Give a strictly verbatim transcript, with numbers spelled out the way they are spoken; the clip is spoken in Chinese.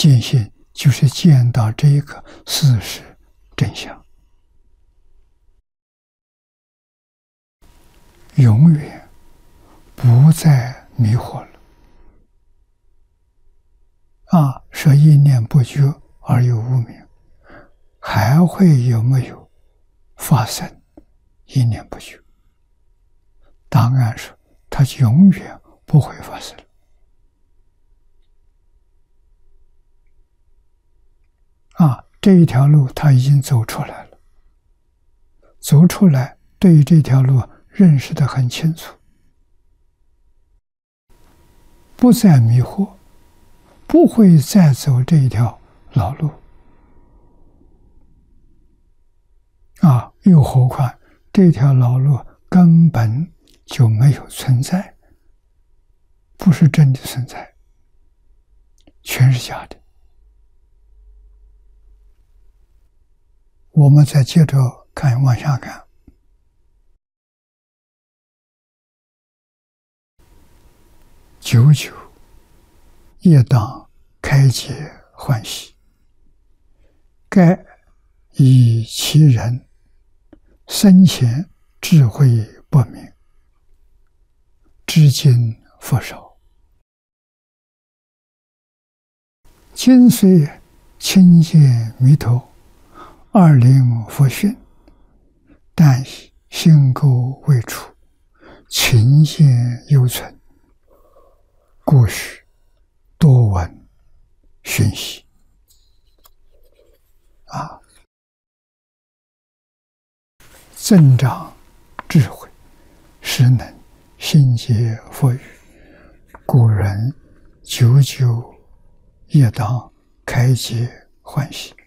见性就是见到这一个事实真相，永远不再迷惑了。啊，说一念不绝而有无明，还会有没有发生一念不绝？答案是，它永远不会发生。啊，这一条路他已经走出来了，走出来，对于这条路认识得很清楚，不再迷惑，不会再走这一条老路。啊，又何况这条老路根本就没有存在，不是真的存在，全是假的。我们再接着看，往下看。九九业当开解欢喜，该以其人生前智慧不明，至今复少。今虽亲见弥陀，二灵复训，但心垢未除，情见犹存，故须多闻熏习。啊，增长智慧，使能心结佛语。古人久久业当开解欢喜。